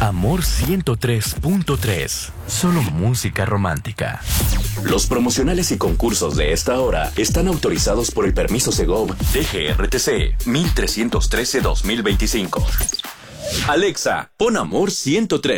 Amor 103.3. Solo música romántica. Los promocionales y concursos de esta hora están autorizados por el permiso Segov DGRTC 1313-2025. Alexa, pon Amor 103.